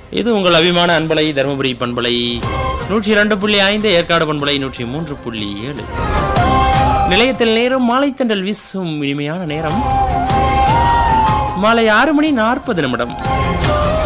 இது உங்கள் அபிமான அன்பலை தருமபுரி பண்பலை 102.5, ஏற்காடு பண்பலை 103.7. நிலையத்தில் நேரம் மாலை தென்றல் வீசும் இனிமையான நேரம் மாலை 6:40.